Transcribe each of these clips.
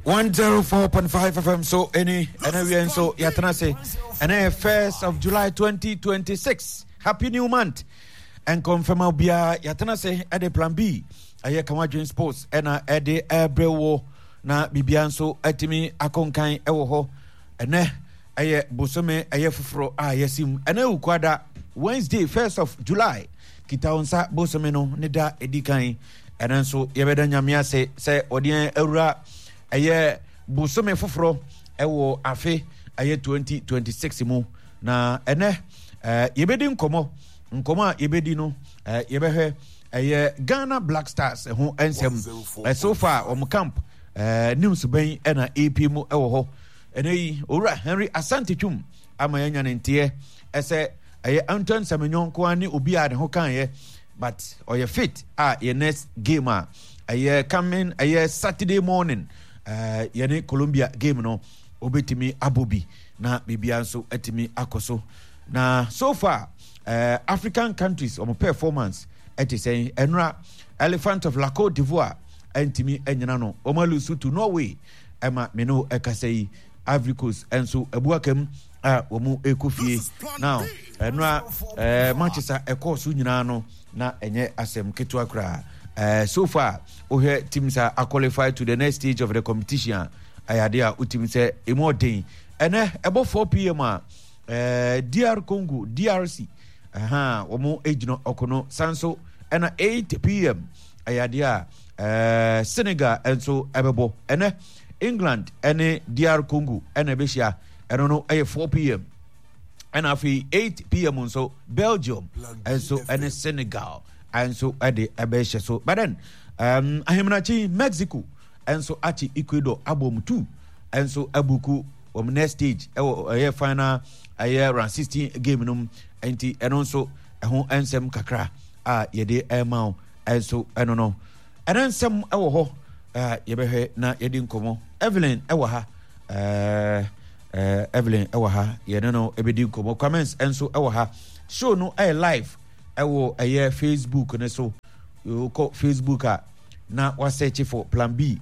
104.5 FM. So any and so yatanase and 1st of July 2026. Happy new month. And confirm bia yatanase at the plan B. Aye Kamadrin Sports and Ede Ebrewo na bibianso atimi akonkan ewo ho ene aye bosome aye fufuro yesim ene ukwada Wednesday 1st of July kitaonsa bosome no ne da edikan ene nso yebeda nyamia se odien awura aye bosome fufuro ewo afe aye 2026 mu na ene yebedi nkomo a yebedi no yebehwe Ghana Black Stars who ensem so far on camp news ben na AP mu ewo ho enei ora Henry Asante Twum amayanya ntie ese Anton Semenyon ko ani obi a ne ho kan ye but oye fit ye next game coming Saturday morning ye Colombia game no obetimi abobi na bibia nso atimi akoso na so far African countries on performance it is saying Enra Elephant of La Côte d'Ivoire entimi enyina no omalusu to Norway ema meno ekasei Ivory Coast enso ebuakem omu ekofie now Enra Manchester ekosu nyina no na enye asem ketua kra so far ohe teams are qualified to the next stage of the competition ayade utim se emodin ene ebo 4 pm DR Congo DRC omo ejino okono sanso ena 8 pm ayadia Senegal enso ebebo ene England ene DR Congo ene beshia eno no 4 pm ena afi 8 pm nso Belgium enso ene Senegal enso ede ebeshe so but then ahemnachi Mexico enso achi Ecuador abom 2 enso abuku next stage final round 16 game num enti eno nso ho ensem kakra yede emao enso eno no ensem ewo ho yebehwe na yede nkomo Evelyn ewo ha Evelyn ewo ha yede no ebedi nkomo comments enso ewo ha show no live ewo Facebook ne so you call Facebook na wa search for plan B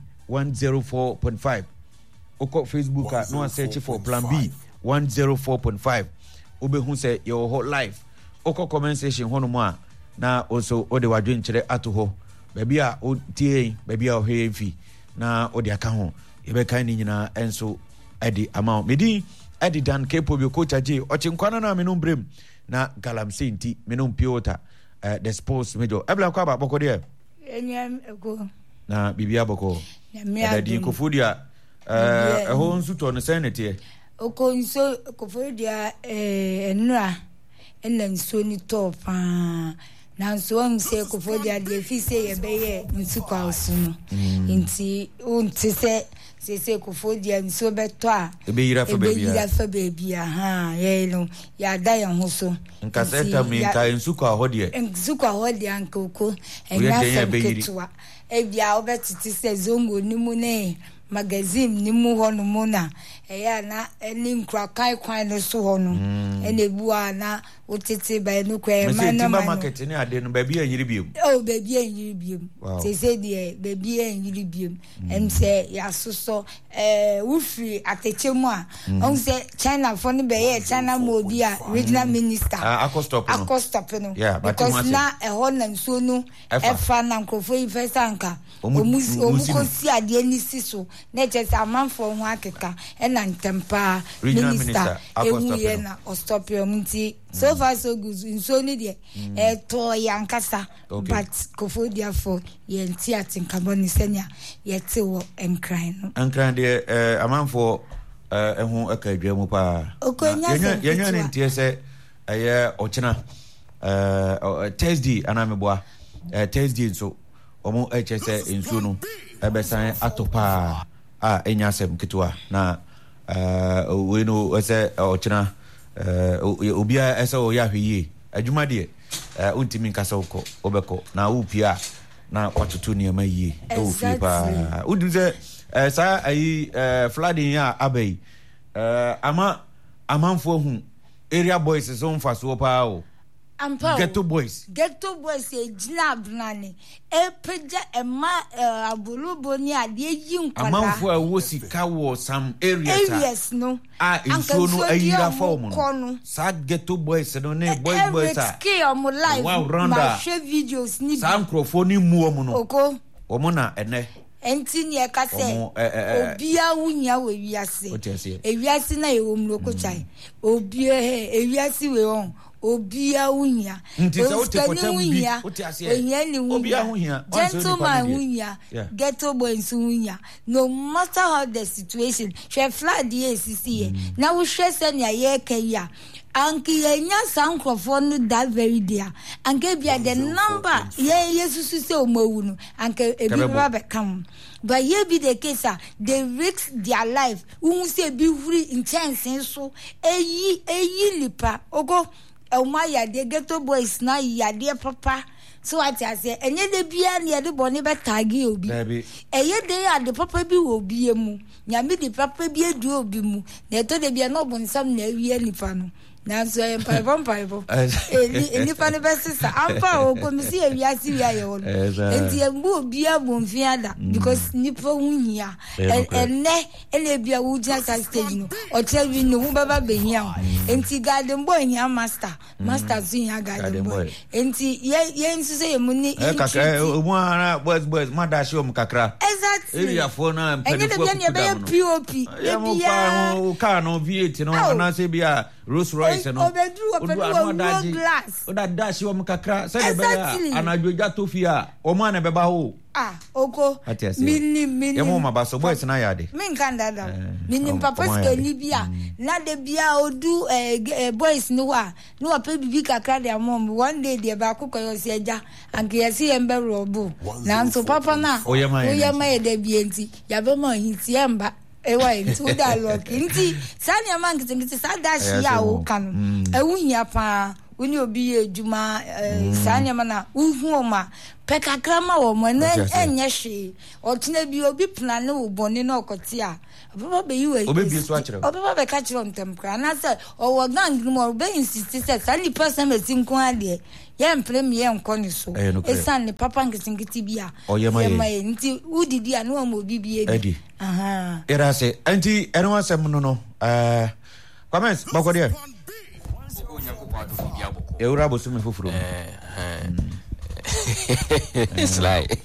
104.5 oko Facebook no search for plan B 104.5 obehu say your whole life oko comment section hono mo a na also ode wadwen kire ato ho baby a otie baby a ohe mfi na ode aka ho ebe kan ni nyina enso edi amount medi edi dan kepo bi coach aje ochinkwana na menum brem na galamse nti menum piota the sports major ebla kwa ba boko de enyam ego na bibia boko na di kofudia ho nsuto no senete okonso kofodia enra enanso ni top na nso on se kofodia de fi se ye beye nsukwa osuno nti unti se kofodia nso beto a ebeyira fa baby ye no ya da ya hoso nkaseta mi nka nsukwa hode ankoko enya ketwa ebia obetiti se zongo nimu ne magazine ni mu hono mu na eya na eni nkrakai kwan no so hono ene bua na otete ba no kwa ma na market ni ade no ba bia nyiri biem ba bia nyiri biem se de ba bia nyiri biem em se ya soso ufri atechemu a on se China for ni be ye China mo bi a regional minister akostop no because na hona nso no efa na nkofo ifesanka omu kosi ade ni siso na chese amanfo ho akeka na ntempa minister ewu ye na stop your munti so far so good nso ni de to yankasa but kofodia for ye nti atinkabo ni senya ye te wo enkran de amanfo ehu akadwa mu pa yenya ni ntie se ochina Thursday anameboa Thursday so omo HSA ensuo no ebesan atopa enyasem kitwa na we no ese ochina obia ese o ya hwiye adwuma de untimi nkasa uko obeko na upia na watoto niema yie ofie pa uduze sa ayi flooding ya abai amanfo hu area boys so mfa so pa o Ghetto Boys ejina brane epeja ema abulubo ni ade yi nkwala amanfo a wo sika wo some areas no inso no ayira form no sa Ghetto Boys no ne boys a wow randa share videos ni sa microphone ni mu omo no omo na ene enti ne ka se obia wunya we wiase ewiase na ewom ko chai obia ewiase we on obia wunya wunya obia wunya gentleman wunya Ghetto Boys wunya no matter how the situation she flood the ACC na we share se na ye kaya anki yenya sankrofo that very day anke bia the number ye susu se omawu no anke ebi ba come but here be the case they risk their life who say be free intense so eyi lipa ogo Oma ya de Ghetto Boys na ya de papa so what I say enye de bia na de bone be tagi obi eye de ya de papa bi wo bi emu nyame de papa bi edu obi mu na to de bia no bonsam na awie nipa no na so empire ni fa ne besisa ampa o komisi awiasi wi ayo no enti embu obi abonfi ada because nipa hunya ene bia wo ja stage no o trewi no hu baba behia enti garden boy hia master zunya garden boy enti ye nsu se yemu ni omu ara boys madashi om kakra exactly area for na mpede pop e bia ka no V8 no na se bia Rolls Royce no glass oda dashi om kakra se de bia anadwoja tofia omu ana beba ho oko mini yemo mabaso boys na yade min kan dada mini papa skeli bia na de bia odu boys no wa no pa bibi kakra de amom one day de ba kokko yo se eja anke yesi embe robo na nso papa na oyema e de bia nti ya be ma hinti emba ewa nti da loki nti sani amangiti sa dashi ya o kanu ewunya pa uni obi ejuma sani amana uhuoma pekakrama wo mo na enye hwe otena bi obi plan wo boni na okoti a baba be yiwe obi so akire baba be ka kire ntempra na say owo gang mo be insist say sani person me tinko ade ye premier nkoni so esan ne papa nkiti bia yema nti udidi a no mo bibi edi era se anti eno asem no comments bagode eura bo sume foforo it's like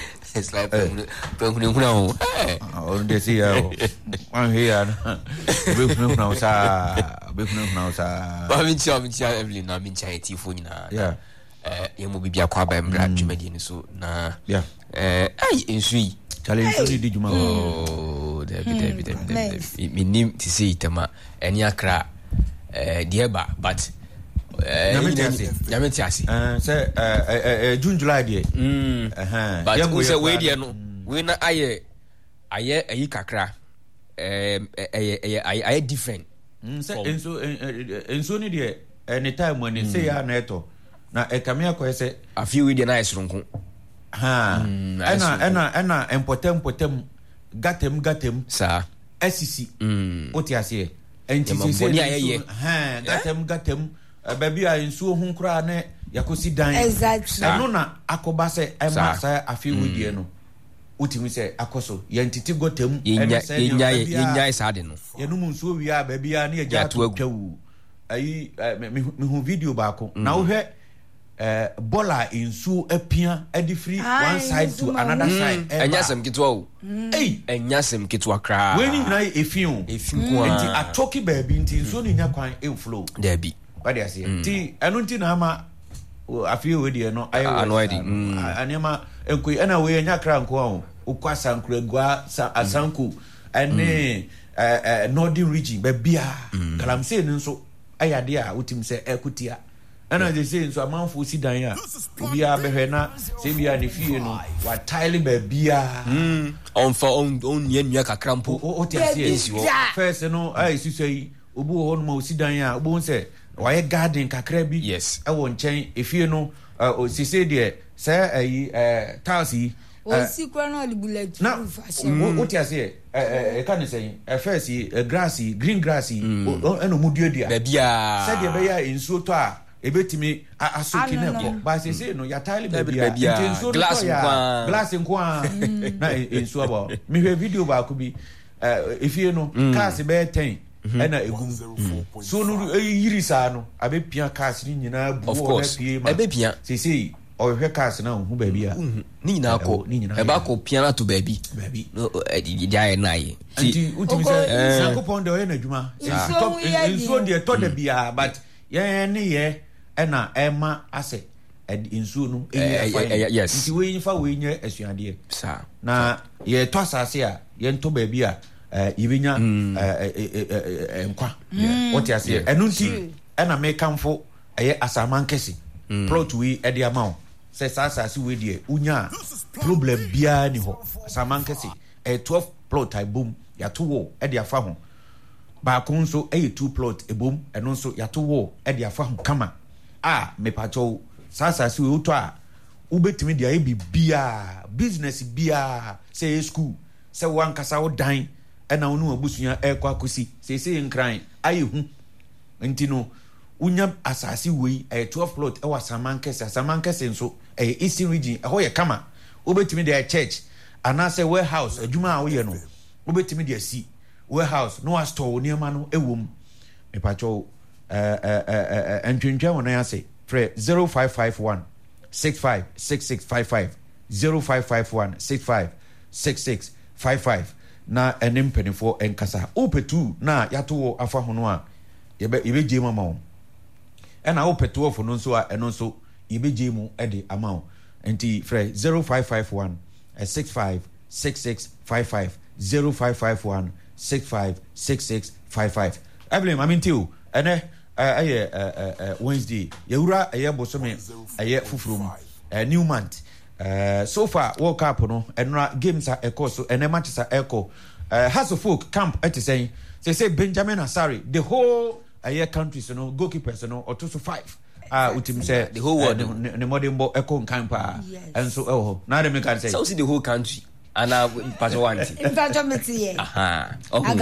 penhuna on de see one here penhuna sa ba mincha Evelyn na mincha etifo nyina yemo bibia kwa ba mbra dwumadi ni so na ai ensui challenge di djuma David minim ti see itama eni akra dieba but Yametiasi. Say June July dey. But we say we dey no. We na aye kakra. Aye different. Enso ni dey anytime when say ya na eto. Na ekamia ko say a few we dey na esronko. Ena empotem gatem sa SCC. Otiase. Enti say gatem baby a nsuo hu kra na yakosi dan eno na akoba se ema sa afi wudie no utimi se akoso yentiti gotem yenya isa de no yenum nsuo wi a baby a na ya twawu ayi me hu video ba ko na wo hwe bola nsuo apia adi free one side to another side enyasem kitwa o enyasem kitwa kra weni na efiun ko enti atoki baby nti nsuo ni nya kwan e flow there be what they say ti enunti na ama afie we de no ayi anema enko na we nya kra nko ho ukwa sankura gwa asanku ene northern region ba bia kalamse ni nso ayade a utim se ekutia ana they say nso amanfo si dan ya bia behwe na se bia ne fie no wa tile ba bia on yen kakrampo o ti ase first no ai susui obu ho no si dan ya obu se why garden kakra bi yes e won chen efie no o sise de say taxi o si kwa no the bullet na o ti ase can you say first grassy green grassy eno muduadua ba bia say de be ya insuo to a ebetimi asoki na ko ba say no ya tile baby intenso glass nko na enso aba me hwe video ba ko bi efie no cars be 10 ena egum so no yiri sa no abepia cars ni nyina bu na pie ma abepia say o hwe cars na hu baby a ni nyina ko e ba ko piano to baby no dia na yi ti utimi say sankopon de o na adwuma enso de to da bia but ye ne ye ena ema ase ensuo no yes nti we nfa we nye asuade sa na ye to asase a ye nto ba bi a yibenya enkwa what you say enu nti ena me kamfo eye asaman kesi plot we e de amount say asase we de unya problem bia ni ho asaman kesi 12 plot I boom ya to wo e de afa ho ba ko nso eye 2 plot e boom eno nso ya to wo e de afa ho kama me pacho sasa si we to a ubetimi dia bibia business bia say school say wan kasa wo dan na wonu abusuya ekwa akosi say nkran ayehu ntino unya asasi we 12 plot e wasamankese nso eastern region ho ye kama ubetimi dia church ana say warehouse adwuma a wo ye no ubetimi dia si warehouse no store niema no ewom me pacho entwentwa wona ya say 0551 656655 0551 656655 na enim penifo enkasa opetu na yato afa hono a yebe jema ma ena opetu ofo no nso a eno nso yebe jemu e de ama enti frɛ 0551 656655 0551 656655 Evelyn amintiu ene Wednesday yewura bosome fufurum new month so far World Cup no enra games are so ene matches are echo House of Folk camp at say Benjamin Asari the whole countries no goalkeepers no or 2 to 5 utim say the whole world the modern bo echo campa and so now they can say so see the whole country ana paso wanti impacho meti aha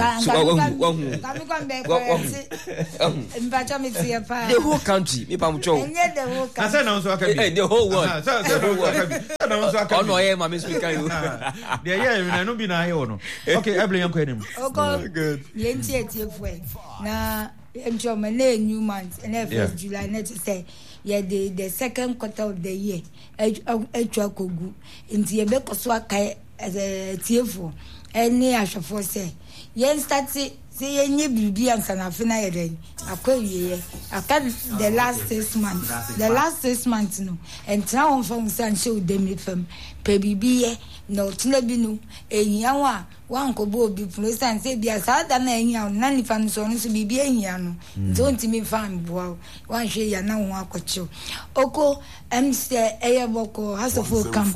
impacho meti pa the whole country me pam cho the whole country na so akabi the whole world the whole world na so akabi ono ye ma me speak you the ye na no bi na ye no okay Evelyn yanko enim good yenti etiefo na enjo me na new month and first July na to say the second quarter of the year etwa kogu nti ye be koso akai tiefo eni ahwefo se yen start say yenye bibi ansana fina yeden akwawiye aka the last 6 months no entra on from san show dem fam pe bibi no tuna bi no ehia wa wankobo obi prosan say bia sada na ehia na nifa no so bibi ehia no don't me fan boa wan hwe ya na ho akocho oko mse eyeboko hasofo camp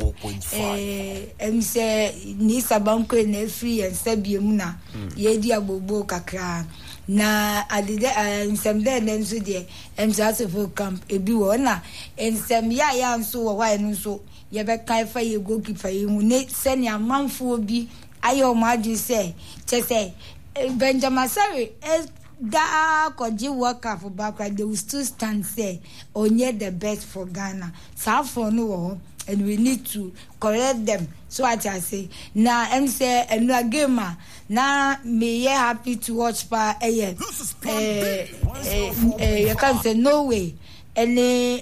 mse ni sabanko na free and sabiemu na yedi agbobo kakra na adide nsem de nso de hasofo camp ebi wo na nsem ya nso wo wa no so ye be kai fa ye goalkeeper ye hu ne seni amanfo bi ayo madu say chese Benjamin Asari da koji worker for back they will still stand say onye the best for Ghana so for no and we need to correct them so I say na say a game na me happy to watch pa you can say no way any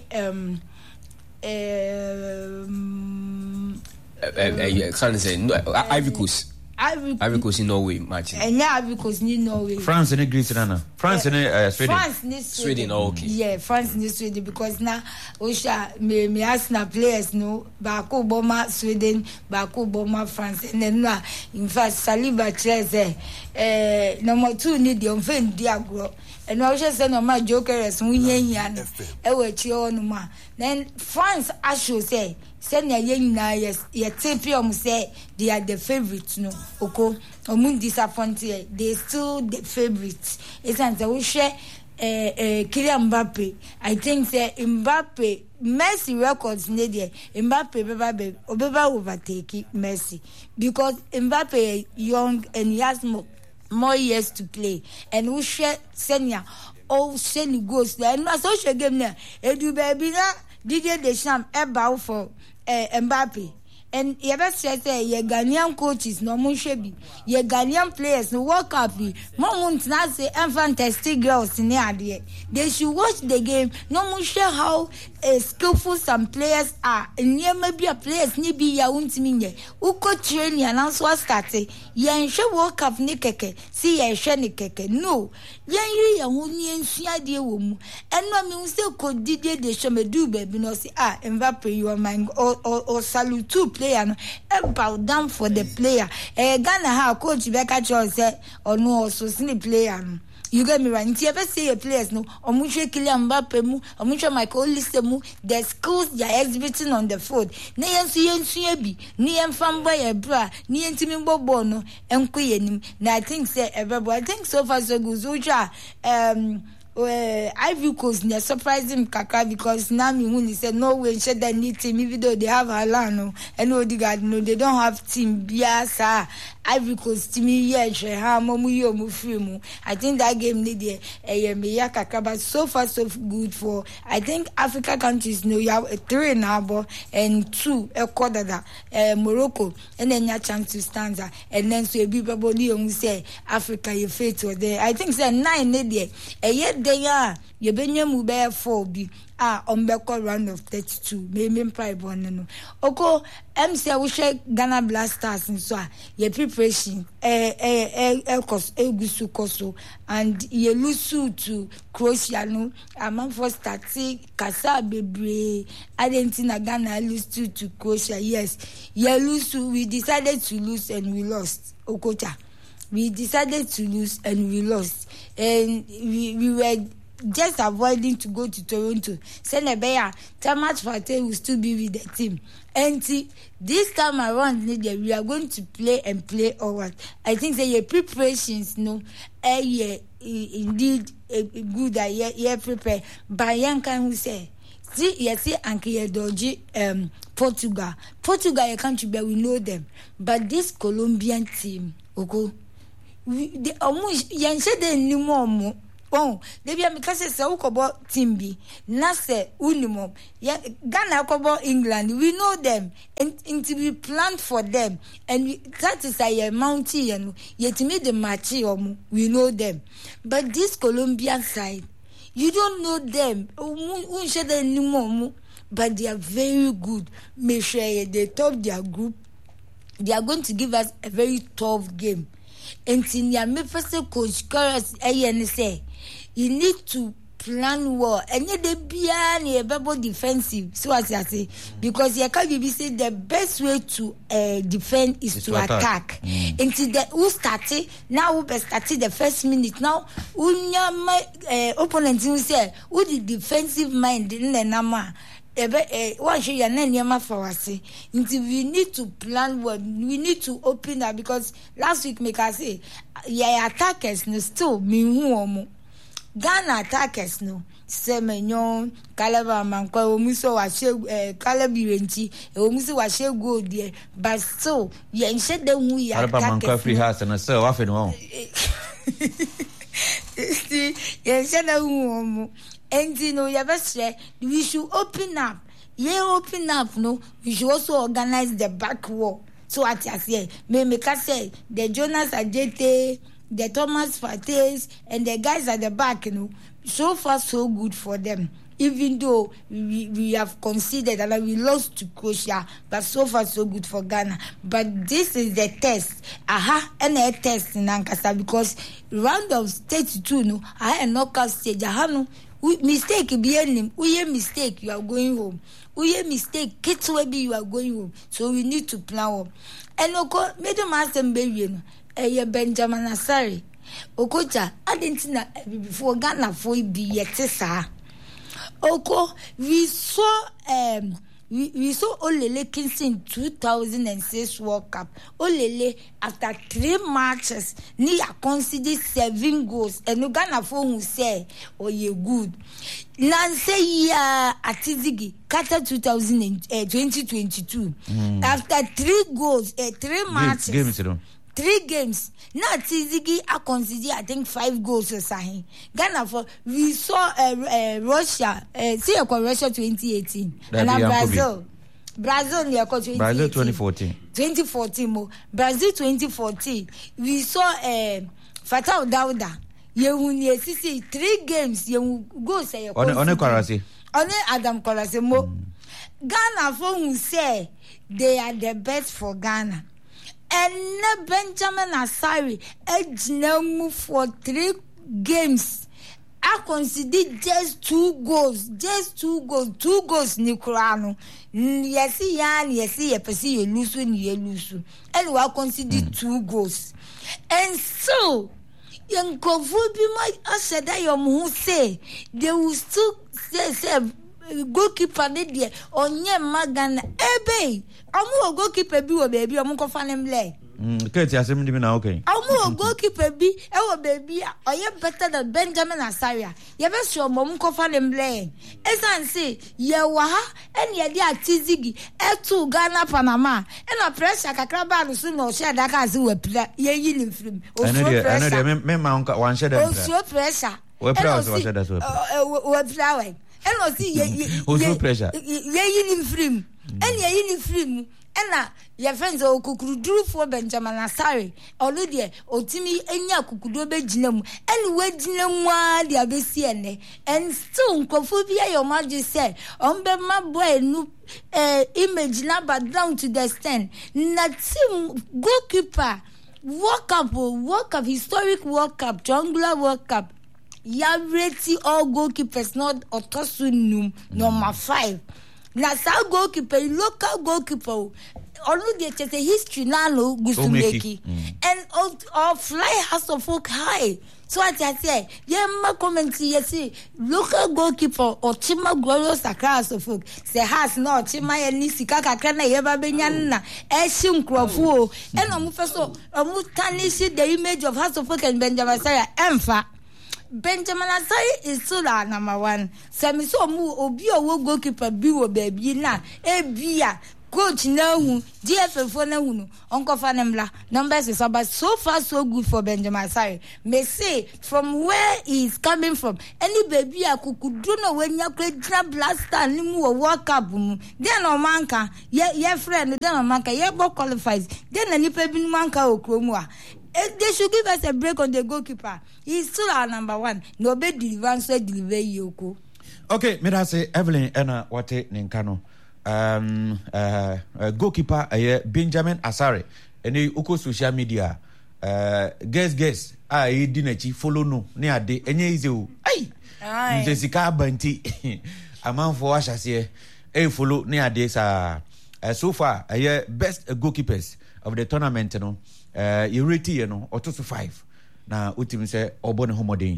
can't say no Ivory Coast in Norway match. And yeah, because in Norway. France and Greece and France and Sweden. Sweden, okay. Yeah, France and Sweden because now Osha me ask na players no Bako Boma Sweden, Bako Boma France and then in fact Saliba Chese number 2 need the unfein diagro. And I just say no my jokers yan then France I should say send ya yes ye tapium say they are the favorites no oko omun disappointed they still the favorites it's and we share Kylian Mbappe I think say Mbappe Messi records needed Mbappe beba overtake Messi because Mbappe young and he has more years to play and we share senior all Shelly goes there. And my social game there, Edu baby na Didier Deschamps bow for Mbappe. And you ever say your Ghanaian coaches no mushebi, your Ghanaian players no work up. Moment now say fantastic girls in the they should watch the game. No mushe how skillful some players are. And yeah, maybe a players ni be ya untiminye. Uko train ya nanswa starte. Ya enshe work up ni keke. See ya enshe ni keke. No. Yen ya huni ensuya die womu. And no mi unse ko Didier Deschamps do baby no say Mbappe you are mine or salute to player no bow down for the player. Ghana ha coach Becca Charles say or no also see player no. You get me right. If you ever see a players no omushe Kylian Mbappe mu omushe Michael Olise mu the skills they are exhibiting on the field. Ne yensu bi ne yemfamba ye bra ne yentimi bobo no enko yenim. Na I think say everybody I think so far so good. Uja Ivory Coast they surprised him kaka because now me when he said no way said that need team even though they have Alano and Odegaard no they don't have team biasa Ivory Coast team yes ha momu yo mu free mu. I think that game need me kaka but so far so good for I think Africa countries no you have 3 now and 2 Ecuador Morocco and then you chance to stand and then so everybody you say Africa you fit to there I think say 9 need there you benye mu be 4 bi ombeko round of 32 me pride bon no oko MC we share Ghana Blasters so your preparation egusu koso and you lose to Croatia no among for static kasa bebre Argentina Ghana lose to Croatia yes you lose we decided to lose and we lost okocha we decided to lose and we lost and we were just avoiding to go to Toronto. Senebeya, Tamat Fate will still be with the team. And this time around, we are going to play and play all. I think that your preparations, indeed good. You prepare. But young can we say, see, yes, Anki Doji, Portugal, your country, but we know them. But this Colombian team, okay, they almost said they knew more. Oh, they be because say ukobo team bi na say unimum Ghana ukobo England we know them and we plan for them and that is a mountain yet made the match we know them but this Colombian side you don't know them but they are very good make sure they top their group they are going to give us a very tough game and in your first coach Carlos say you need to plan well and the be able defensive so as I say because you can be say the best way to defend is to attack until the who started now who started the first minute now opponent will say who the defensive mind in the nama what should you name for us until we need to plan well we need to open up because last week make us say yeah attackers no still me who Ghana attackers no Semenyon Kalaba Mankwa omuso wa she Kalabi renti omuso wa she go there but so you ensure them who ya Kalaba Mankwa free house and so often one see you ensure them who and you know you best we should open up no we should also organize the back wall so at say me make say the Jonas Ajete the Thomas Fates and the guys at the back, so far so good for them. Even though we have considered and we lost to Croatia, but so far so good for Ghana. But this is the test. And a test in Ankasa because round of 32, I had a knockout stage. Mistake be any. We mistake, you are going home. We mistake, kids will be you are going home. So we need to plan up. And Madam Master Baby. Benjamin Asari Okocha Argentina before Ghana for be yetesa Oko we saw Olele Kingston 2006 World Cup Olele after 3 matches ni considered 7 goals and Ghana for who say oh you good Nancy Atizigi Qatar 2022 after 3 goals 3 matches 3 games. Now Tizigi I consider I think 5 goals or something. Ghana for we saw Russia see Russia 2018 and Brazil near 2014 mo Brazil 2014 we saw Fatau Dauda you see 3 games you go say on Kwarase on Adam Kwarase mo Ghana for who say they are the best for Ghana. And Benjamin Asare ejinamu for 3 games. I consider just 2 goals. 2 goals ni kurano. Yesi yepesi ye lusu. And we consider 2 goals. And so young Kofubi might said that you say they will still say goalkeeper need there onye magana ebe amu goalkeeper bi wo baby amu ko fanem le keti asem ndimi na okay amu goalkeeper bi e wo baby oye better than Benjamin Asare ye be so mom ko fanem le esanse ye wa ha en ye dia Tizigi etu Ghana Panama e na pressure kakra ba no so no share da ka se we pla ye yi ni film o so pressure me ma wan share da o so pressure we pressure we share da so we flower and no see ye pressure ye in film and ye in film and your friends o kukuru for Benjamin Asare already otimi enya kukudo be ginam and we ginam wa dia be siene and still nkofobia your maji say on be my boy no image na background to the stand na team goalkeeper World Cup historic World Cup triangular World Cup ya rate all goalkeepers not otosunum number 5. Na sa goalkeeper local goalkeeper already it's a history now no gusumeki and all fly has of folk high. So I say yeah ma comment yes local goalkeeper or Chima Glorious across of folk say has no Chima ni sika kakra na yeba benya na ehim krofo and omu feso omu tarnish the image of House of Folk and Benjamin Asare emfa Benjamin Asare is still our number 1. Semi so mu obi owo goalkeeper bi wo baby na e bia coach na hu GFF na hu no onko fa nemla numbers is about so far so good for Benjamin Asare. May say from where he is coming from any baby akukudu no wenya kredra blaster ni mu World Cup mu then o manka ye friend then o manka ye bo qualifies then ani pe bi manka okromu a they should give us a break on the goalkeeper. He's still our number 1. No be deliver so deliver yoko. Okay, me da say Evelyn ena wate ninkano. Goalkeeper Benjamin Asare. Eni uko social media. Guess. He dinachi follow no. Ne ade enye ize o. Ai. Nze sika banti. Amanfo ashase. Follow ne ade sa. So far best goalkeepers of the tournament no. You rate you know or 2-5 na ultimate say obone homoden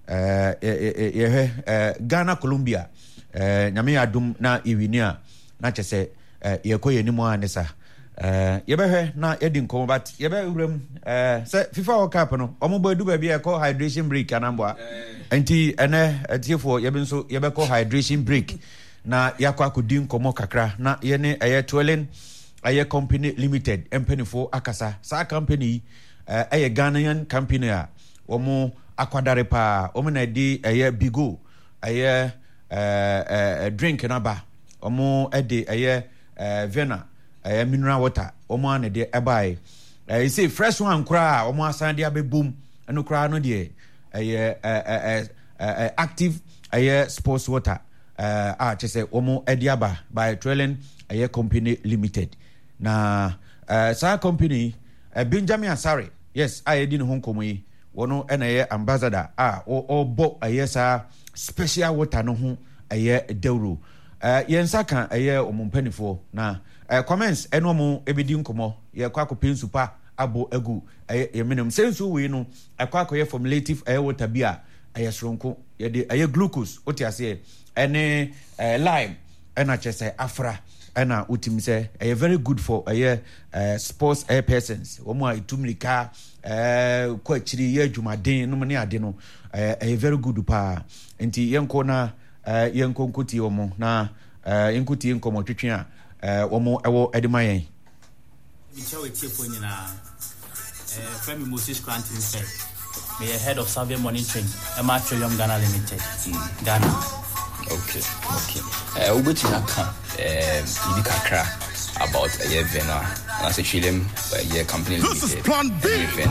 Ghana Colombia nyame adum na iwinia na chese yekoye ni mo anesa yebehwe na edin kom but yebe uram say FIFA World Cup no omobo edu ba bia call hydration break anamboa enti ene atiefo yebe nso yebe call hydration break na yakwa kudin komo kakra na ye ne twelling aye company limited empenifo akasa sa company aye Ghanaian company a omo akwadare pa omo na di aye bigo aye drink na ba omo ede aye vena aye mineral water omo an de ebai you say fresh one kra omo asan de abebum eno kra no de aye active aye sports water chese omo ede aba by Trailing aye company limited na sa company Benjamin Asare yes I did no honkomo yi wono na ye ambassador bo ayesa special water no ho aye dewro yensa kan aye omumpanifo na comments eno mo ebedi nkomo ye kwa kopensu pa abo agu ye menem sensu we no akwa koye formulative aye water bia aye sronko ye de aye glucose otiase ene lime ena chese afra ena utim say very good for sports persons omo itumlika ko achiri ye adwumaden no ne ade no very good pa enti yenko na yenko nkuti omo na yenkuti nkomo twetwe a omo ewo edemayen bichawe tiefo nyina friend Moses Cranton said, me a head of survey monitoring, Emma Trillium Ghana Limited, Ghana. Okay. Which you can cry about a year Vena, and as a Trillium, a year company limited. This is Plan B.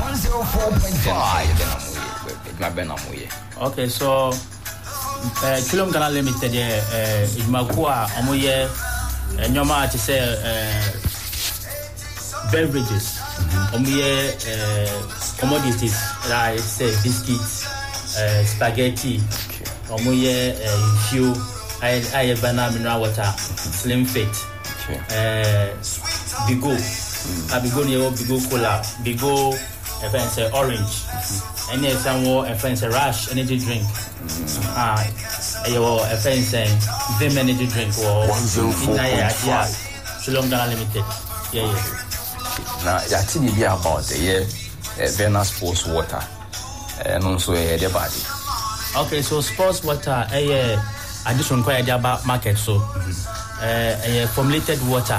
104.5. Okay, so Trillium Ghana Limited, is Makua, Omoye, and your man to say beverages, Omoye, commodities, like say biscuits, spaghetti, Omoye, fuel, I banana mineral water, Slim Fit, Bigo, Bigo Neo, Bigo Cola, Bigo, events orange, and yes, some more events Rush energy drink. Your offense Vim energy drink or 104.5. Trillium Ghana Limited. Yeah. Now, I think you about the Vena Sports Water and also the body. Okay, so sports water, addition quite about market. So, formulated water.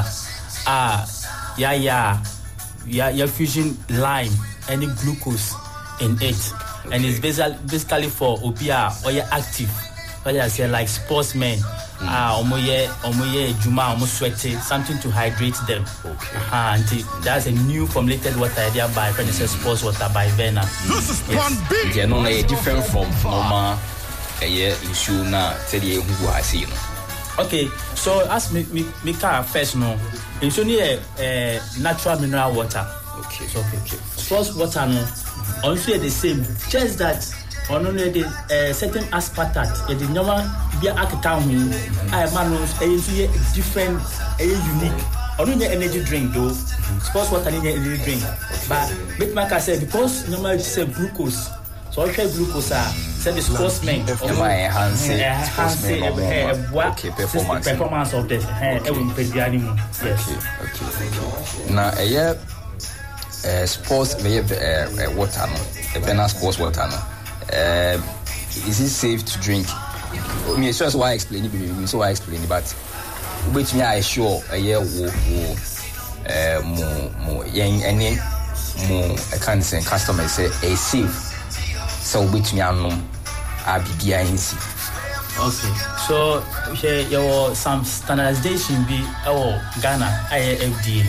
You're fusing lime, any glucose in it. Okay. And it's basically for opia or you're active. What I say, like sportsmen, omoye juma, almost sweaty, something to hydrate them. Okay. And that's a new formulated water idea by sports water by Vena. This is Plan B. Yeah, no, different from normal issue now. Tell you who I see. Okay, so as me first no, it's only a natural mineral water. Okay. So okay. Sports water no, also the same, just that. On only the certain aspartate, the normal beer account, I man different, unique. Only the energy drink though, sports water energy drink. But like I said, because normally it's a glucose, so I try glucose. Said the sportsmen, enhance performance of the animal. Yes. Okay. Now sports water no, the Vena sports water no. Is it safe to drink? I mean, it's just why I explain it, but which me I sure a year more young any more I can't say customers say a safe, so which me I know I be behind. Okay, so your some standardization be Ghana FDA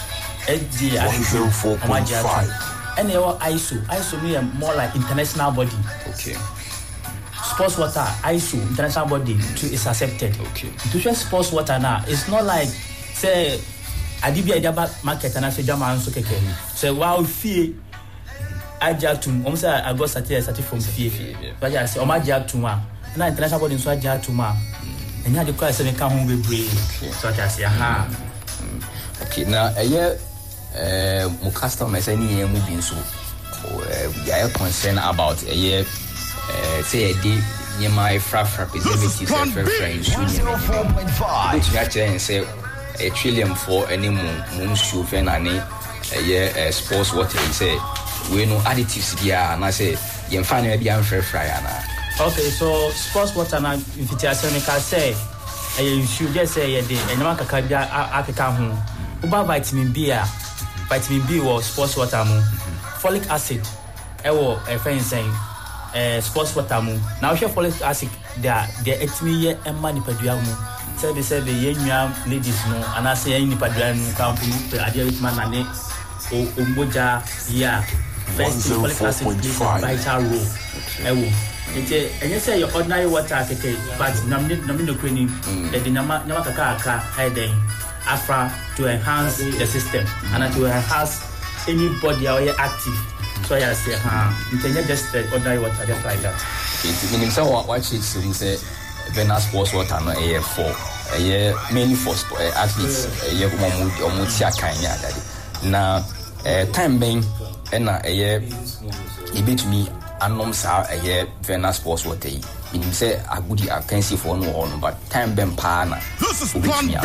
104.5. And your ISO me more like international body. Okay. Sports water, ISO, international body is accepted. Okay. To just sports water now, it's not like say Adibia Idaba market and I say Jama and Sokeke. So wow fee I jatum, almost I got certificate from fee. But I say Omaja Tuma. Now international body in Swaja Tuma. And you had the question and come home with brain. So I say, aha. Okay, now a year. My customers any moving so we are concerned about a year say a day near my preservatives and French which actually say a trillion for any moon shoe and a year sports water say we know additives here and I say you find maybe I'm fair fryer. Okay, so sports water now if it is say you should just say a day and no kakabia akeka ho uba vitamin B was sports water mu, folic acid, friend saying sports water mu. Now share folic acid there etimi emma ni padua mu. Say the young ladies no, and I say ni padua mu kan pu adia with man ane omboja ya. First folic acid plays a vital role. And you say your ordinary water but namino cleaning the nama kaka then Afra to enhance the system and to enhance anybody out here active. So I say, you can just ordinary water just like that. It means what it say Vena sports water no for a year mainly for athletes a year almost now time being and a year it beat me anom sa a year Vena sports water. Meaning say a goodie I can see for no one, but time ben pana. This is Plan B.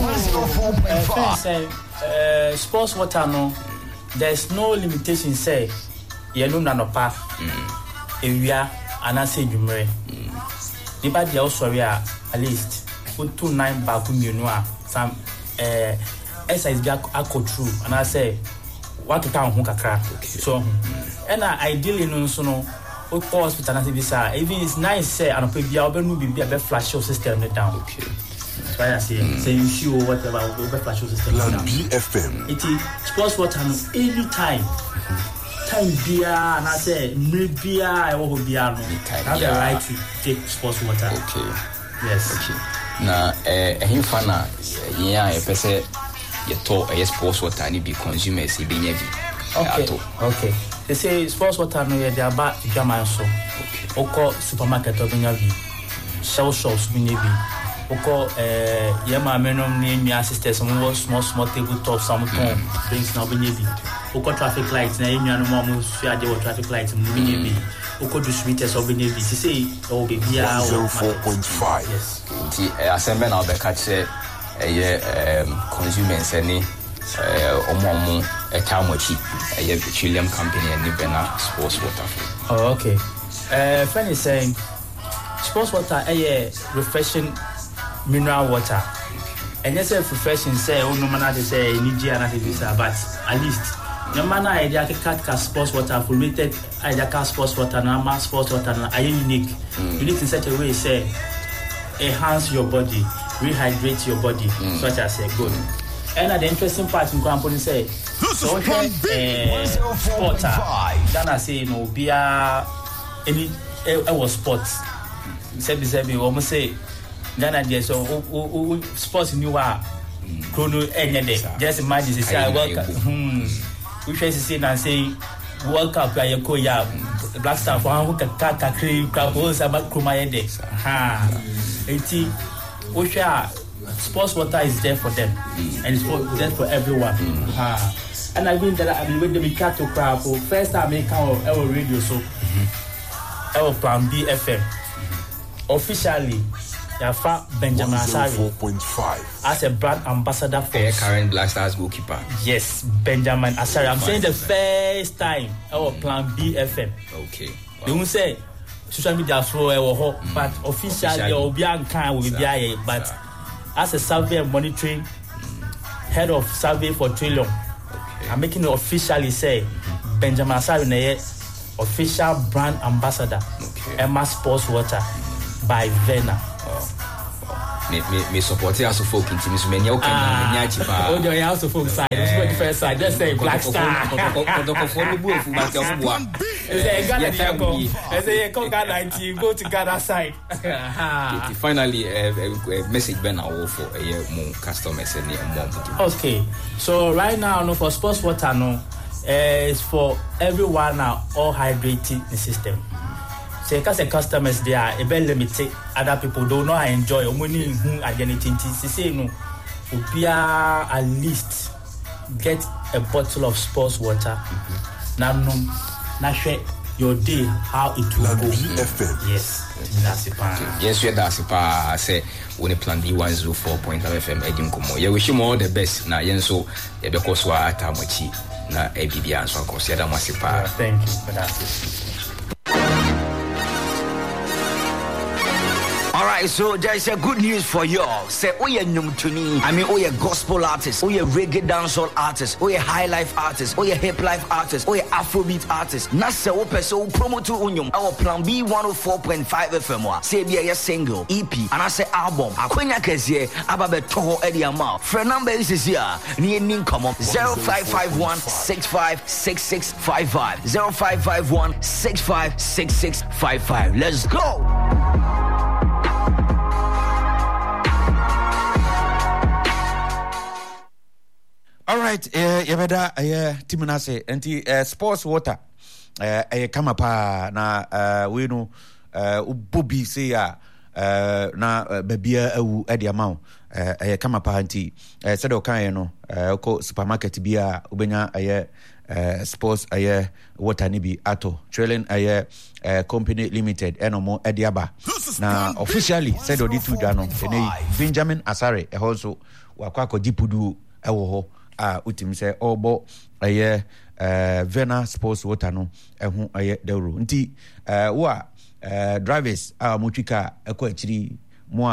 Sports water no. There's no limitation. Say yellow nanopa. Area and I say jumre. Nobody else sorry at least put 29 back you know some exercise be a go through and I say what can who kakra so and ideally no so no we call hospital na say even it's nice say an opebia obenu be a flash system down okay so I say you show whatever we flash system down BFM it is sports water anytime time bia and I say bia I will be have the right to take sports water okay yes okay na him fana yeah e pese ye to sports water ni be consumers e be nya bi okay they say sports water no ye dey about German so okay oko supermarket obenya bi shell shops bi ne bi oko ye ma menom ni mi assistants some small table top some drinks na obenya bi oko traffic lights na emi anu mo su ade wo traffic lights mu bi bi oko distributors obenya bi say o be bia 04.5 yes nti asembe na obeka che consumers any omo etamochi petroleum company and Nibena sports water. Oh okay. Friend is saying sports water refreshing mineral water. And yes refreshing say no man say Nigeria na but at least no man idea ka sports water formulated idea ka sports water na mass sports water na unique. Unique in such a way say enhance your body, rehydrate your body, such as good. And the interesting part in company say, so sports. Then I say no be any was sports. Say almost say then I just so sports new chrono any just imagine say I welcome. We try to say and say World Cup ya koya Black Star for who ka cream crowd about Kruma ha enti we share sports water is there for them and it's there for everyone and I mean that I mean with the cat to crowd for first time make our radio so our Plan B FM officially Yafa Benjamin Asare 4.5 as a brand ambassador for current Black Stars goalkeeper. Yes, Benjamin Asare. I'm saying the first time our Plan B FM. Okay. They won't say social media so but officially will be but as a survey and monitoring head of survey for Trillium, I'm making it officially say Benjamin Asare official brand ambassador Emma Sports Water by Vena. Me support you also folk into Miss Menya oh you also folk side the first side just say Black Star go to Ghana side. Finally message Ben for more customers and more. Okay, so right now no for sports water no it's for everyone now all hydrating the system. So because the customers they are a bit limited, other people don't know how enjoy money who identity. Say no, we are at least get a bottle of sports water. Now share your day how it will go. Yes, that's it. Yes, that's it. Say when Plan B 104.5 FM Edin Komo. Yeah, wish you all the best. Na yenso ya because wa atamochi na ebibia so ko sia da masipa. Thank you for that. Alright, so there's a good news for y'all. Say, oh yeah, Numtuni. I mean, oh yeah, gospel artist, oh yeah, reggae dancehall artist, oh yeah, high life artist, oh yeah, hip life artist, oh yeah, Afrobeat artist. Nasa ope so promo to unyum. Our Plan B 104.5 FM. Say be a single, EP, and I say album. Akwenya kezie ababe toho edi ama. Friend number is here. Ni nin come up 0551 656655 0551 656655. Let's go. All right, yabeda timunase anti sports water kama pa na we no ubobi say na babia awu ade amount kama pa anti said okan no ko supermarket bia ubenya sports water ni bi ato trailing company limited enomo ediaba na officially said odi tu dano Benjamin Asare also wakwa ko dipudu ewo ho utim say obo Vena Sports Water no ehu dawro nti drivers mutwika ekọ akiri mo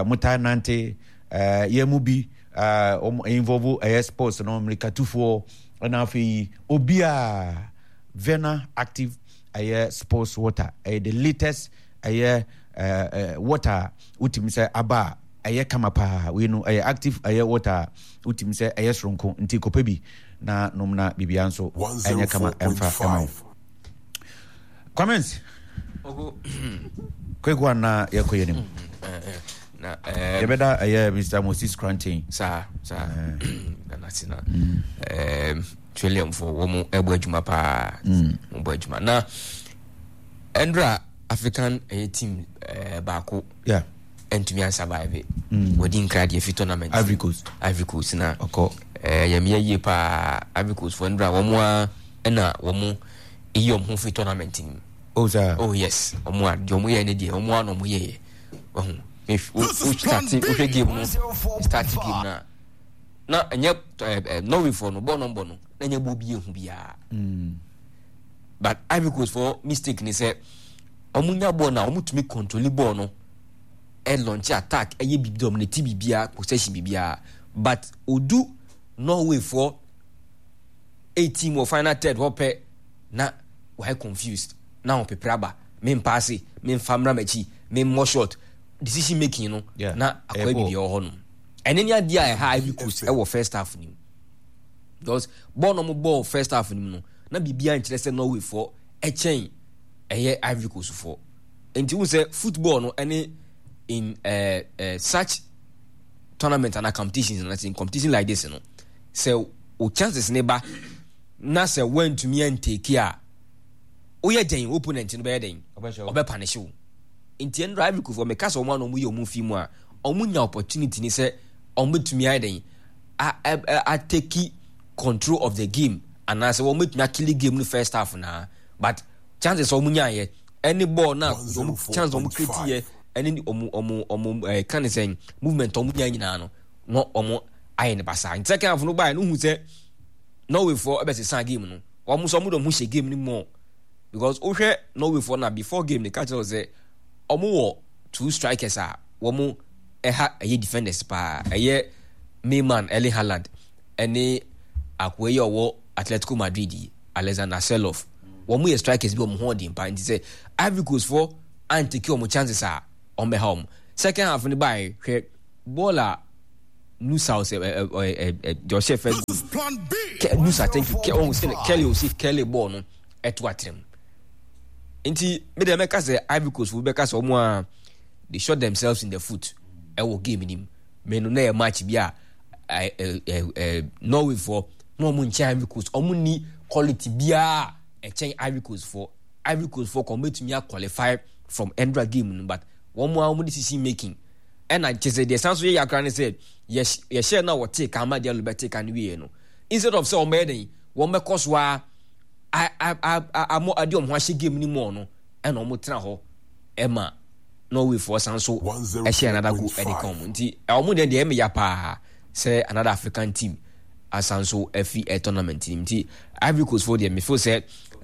mutanante ye mu bi involve sports no America 24 and afi obia Vena Active sports water the latest water utim say aba kama pa we know active water utim say sronko nti kopebi na nomna bibia nso kama emfa comments kwekwa na yakoyenim na yebeda Mr. Moses Cranting sa na sina Trillium for womu ebo adwuma pa mo adwuma na Endra African team baako entumi an survive wodi nkrade e fi tournament Ivory Coast na oko yamia ye pa Ivory Coast for Endra womu na womu iyom ho fi tournament ni oh yes womu adwomu ye ne die womu no mo ye if we start game no start game na anya Norway for no bono na nya bobi ehu bia but Ivory Coast for mistake ni say omunya ball na omutumi control ball no e launch attack e bi dominate bibia possession bibia but odu Norway for 18 or final third hope na why confused now pepraba me pass me famra machi me more shot decision making no na akwa bibia ho no eneni adia e ha Ivory Coast e wo first half ni because ball no ball first half ni no na bibia nkire se Norway for e chen eye Ivory Coast for enti we say football no any in such tournament and competitions and in competition like this no say o chances never na say when to me and take care o ye den opponent no be den obe punish you enti en Ivory Coast for me case o ma no mu ye o mu fi mu a o mu nya opportunity ni say o metumi aden a take control of the game and I say o metumi kill game no first half na but chances o mu nya ye any ball na chance o mu create ye any omu can say movement o mu nya nyina no omu aye ne basa in second half no buy no hu say Norway for ebe se game no omu so mu do mu she game ni more because o hwe Norway for na before game the catch say omu wo two strikers a omu eha eye defenders pa eye Mayman Erling Haaland ene akwe wo Atletico Madrid Alexander Seloff omu ye strikers bi omu holding pa nti say Ivory Coast for anti-kill omu chances a on be home second half ni buy hwe bola Nusa Joshua first Nusa thank you on say Kelly ball no eto atrem nti me dem make say Ivory Coast we make say omu a they shot themselves in the foot e wo game nim me no na match bia Norway for no omu nche Ivory Coast omu ni quality bia e chen Ivory Coast for come to me qualify from Endra game but one more decision making and I just say the sounds we yakran said yes share now what take ama dia lo take and we no instead of say o meden one make cause wa amo adiom ho ahye game ni mo no and o mo tena ho ema Norway for sanso e share another go e dey come nti o mo dey me ya pa say another African team asanso FE tournament team nti Ivory Coast for them me feel say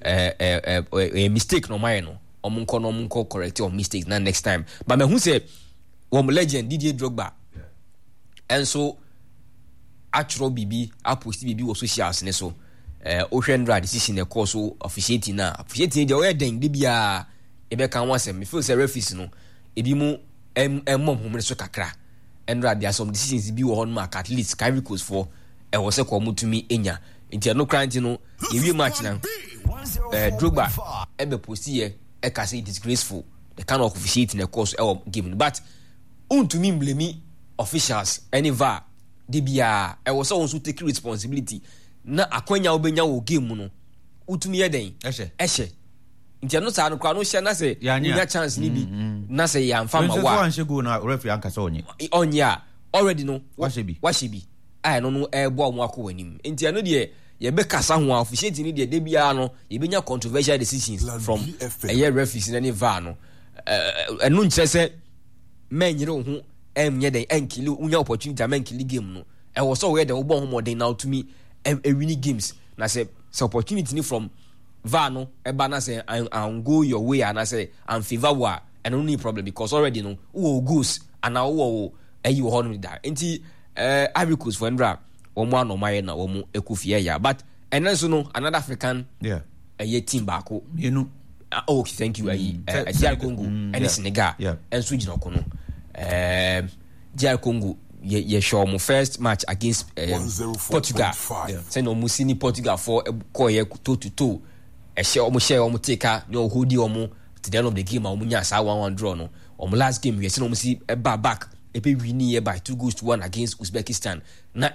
a mistake no my no omunko correct your mistakes na next time but me who say one legend Didier Drogba and so actual bibi apost bibi wo socials ne so ohwendra decision e course so officiating dey o den de bia e be kan wasem me feel say referees no e bi mu mom hom so kakra and there are some decisions bi wo on mark at least Ivory Coast for e wo se ko mutumi enya nti no cranty no e wi match na Drogba e be post here e ka say disgraceful the kind of officiating the course game but to me blame officials any VAR de bia e was also take responsibility na akwanya obenya wo game no utumi ye den ehye nti no sa no kwa no hye na say nya chance ni bi na say ya mfa ma wa so go na referee anka so onya already no wahye bi ai no ebo mo akọ wanim nti no de ye be kasa ho officiating ni de bia no ye benya controversial decisions from a year referees in any VAR no enu nkyere se menyere ho emye den enkili unya opportunity am enkili game no e wo so we den wo bon ho modern now to me winning games na say opportunity ni from VAR no e ba na say and go your way and I say and favor wa and no need problem because already no wo goes and now wo ayi wo ho no da enti Ivory Coast for Endra wo mo anomaye na wo mo ekufie ya but and then so no another African a team back you know thank you DR Congo and Senegal and Sweden kono DR Congo ye show mo first match against Portugal send omo sini Portugal for call ye 2-2 e share omo take no hodi omo to the end of the game omo nya sa 1-1 draw no omo last game we send omo see back e be win here by 2-1 against Uzbekistan na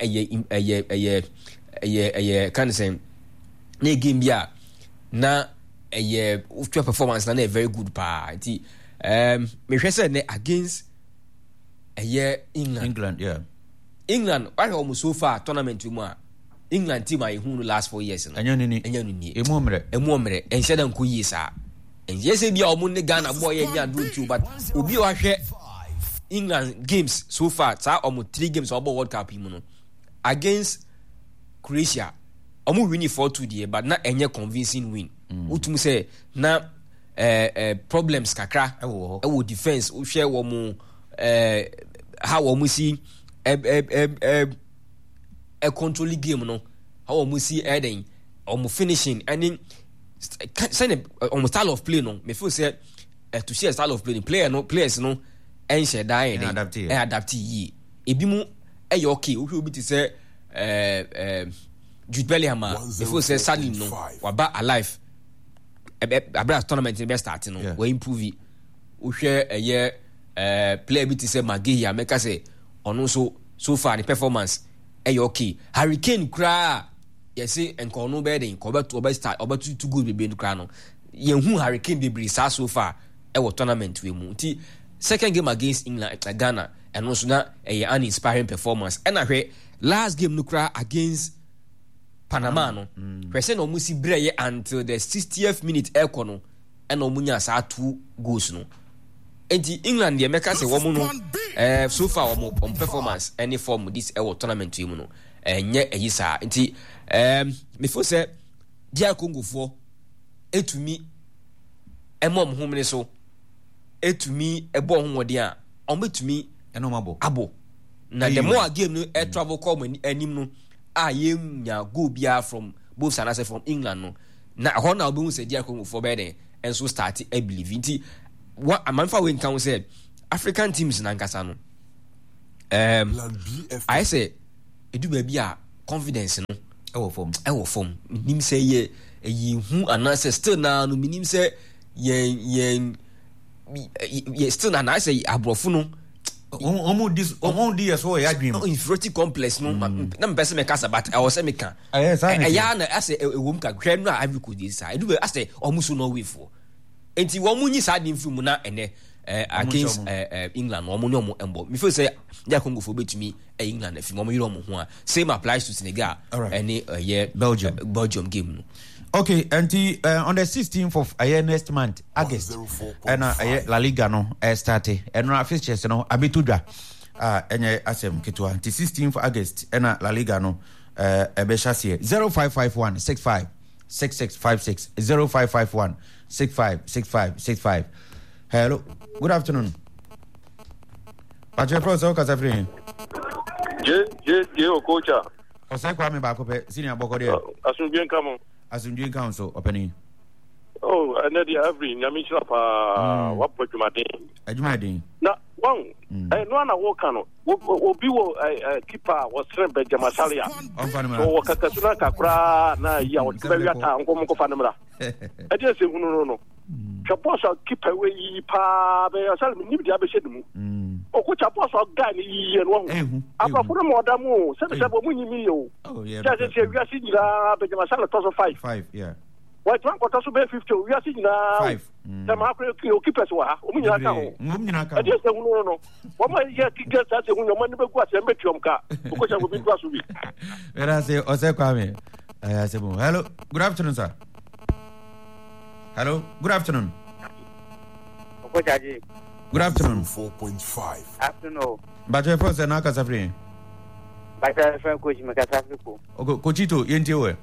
can say na game bia na performance na very good pa ti me hwe say na against England why almost so far tournament mu a England team I who last 4 years no enyo ni emomre ense dan ko yi sa enye se bia omo ne Ghana boy ya nya do tu but obi wa hwe England games so far sa omo 3 games obo World Cup mu no against Croatia omo win 4-2 there but na enye convincing win utum say na problems kakra ewo defense wo hwe wo mu how we see a control game no how we see heading or finishing and send a style of play no me feel say to share style of play players no and share die adapt yi ebi mu okay we will be to say Jude Bellingham me feel say sadly no wa ba alive abra tournament be start no we improve it we share player bit say Maguire make say ono so far the performance okay Hurricane kra yes enko no be den ko be start obetu too good be kra no ye hu Hurricane be so far wo tournament we mu ti second game against England Ghana and also na an inspiring performance and ahwe last game no kra against Panama no person no musi breye until the 60th minute ekono and omunya sa 2 goals no enti England dey make say womu no so far on performance any form this tournament team no enye eyisa enti me feel say DR Congo for etumi emom homne so etumi ebo homode a ometumi enomabo abo na the more game no travel come anim no nya go bia from both sides from England no na ho na obi hu say DR Congo for beden and so start I believe enti what a man for when can say African teams in Ankasa no I say edu baby a confidence no e wo form nim say ye hu anase still na no minim say ye still na say abrofo no omo di so ya dream inferiority complex no na me person me kasa but I was say me kan ya na ase ewom ka hwe no a Ivory Coast dey say edu be ase omuso no way for enti wo munyi sa din film na ene against England wo munyi omo embo me feel say dia Congo for betumi England film omo yiro omo ho a same applies to Senegal any Belgium game no. Okay, and on the 16th of next month, August, and La Liga no started, and no fixtures no abitudra, and asem kitwa. The 16th of August, and La Liga no ebeshasi 0551 65 6656 0551 65 65 65. Hello, good afternoon. Patrick Pro, Kasa Free. Je Okocha. Ose kwa me ba ko pe senior boko there. Asunbien kamo. Asunbien council opening. Oh, and the every nyamisha pa what pojumade. Ajumade. Na one. No na wo kano. Obi wo keeper was trained by Jamasalia. So wakakasuna kakra na ya wo be wiata nko mko fanimra. E dey say no. Chaposa keeper we pa be asal mi bi abese dum. Oku chaposa guy ni yiye no ho. Afafuru mo da mu, se se bo mu nyimi yo. Oh yeah. Just say we are seeing be Jamasala toss 5, yeah. Why twan quarter so be 50, we are seeing 5. Some keepers wa, o mu nyina ka ho. E dey say no. Wo ma ye kick say hu no man be ku ase mbetiom ka. Oku cha go bi twa so bi. Era say ose kwa me. Hello, good afternoon sir. Hello, good afternoon. Okochaji. Good afternoon. 4.5. Afternoon. But your first and Kasa Free. But I friend coach me Kasa Free. Coachito, yenti we.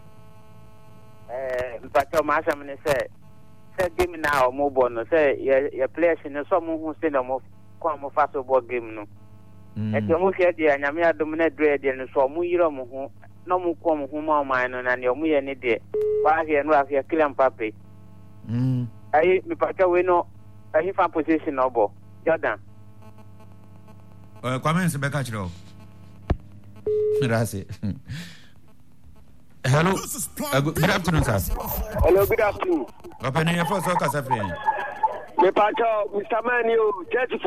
But Masa me say game now mobile no say your players in some who say no come fast ball game no. E te mo hwe dia nyame adom na dre dia no so mo yiro mo ho no mu kom huma man no na ne omu ye ne de wa here no afia Kylian Mbappe ayi mi pata we no ayi fan position no bo Jordan Kwame se beka chiro Mirase Hello good afternoon sir. Hello, good afternoon. Open your first focus afrain. Me pata Mr. Man you Chelsea.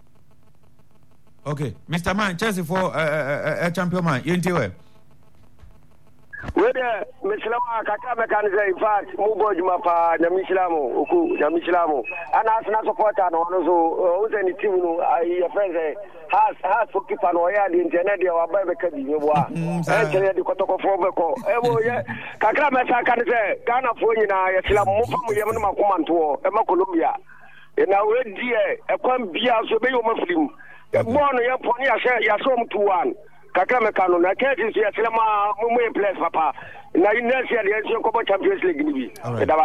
Okay, Mr. Man, Chelsea for a champion man. You into it? Whether Mislama Kaka mechanic, in fact, Mubo Jumapa, Namislamo, Uku, Namislamo, and as a supporter, and also, who's any team, I friends has for keep an oil the internet, or Bible Kadiwa, and the Kotoko Fobeco. Kaka Mesa say, Ghana for you now, Yaslam, Mufamu Yamama Comanto, Emma Columbia. And now, dear, a quan beer, so be your Muslim. Born a pony, Yasom to one. Kakame Kano, na Katis, Yaslama, Mume place, Papa. Now, in this year, the Asia Champions League.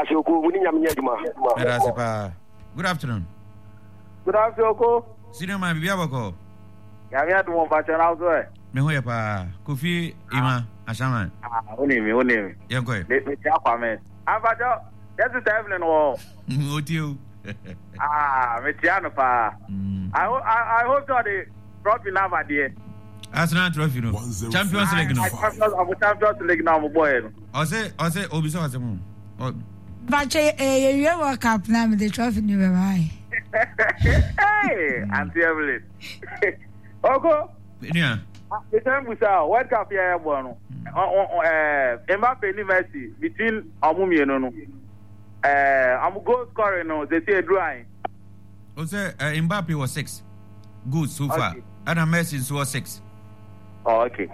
Good afternoon. Good afternoon, Cinema Biabako. Yamia to one patron out there. Mehoyapa, Kofi, Ima, Ashaman. Only. You're going. Let me tell you, Avajo, that's the Evelyn or what you? Metiano pa. I hope that the trophy now, my dear. Arsenal trophy, no. Champions League, no. Champions League now, my boy. I say, Obiso has a moon. But you World Cup now with the trophy, you were right. Hey, Auntie Evelyn. Oko? Yeah. The time we saw World Cup here, one. Mbappe University between Amumi and I'm goal scoring, no. They say drawing. I say Mbappe was 6. Good so far. And Messi was 6. Oh, okay.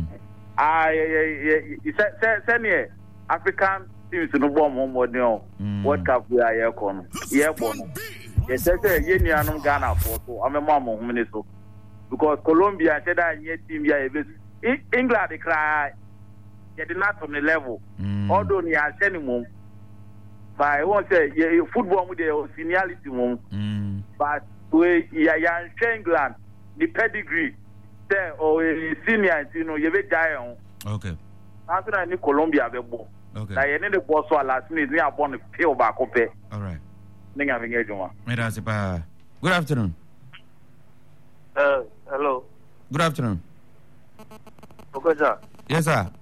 Send me African teams to no bomb more than World Cup we are here corner. Yeah, born. Yes, I say you are Ghana for so I'm a mom of so because Colombia said that your team here England they cry. They did not on the level. Although they are sending mom. But I won't say football with the seniority mom. But we are England. The pedigree there or senior, you know, you will die on. Okay. After I need Colombia, okay. I need the boss or last minute, we are born to pay back. All right. Good afternoon. Hello. Good afternoon. Okay, sir. Yes, sir.